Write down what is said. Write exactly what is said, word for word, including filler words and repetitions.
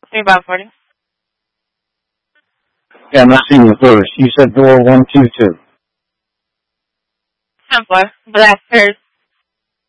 three by forty. Yeah, I'm not seeing the first. You said door one two two. ten four. Black Purse.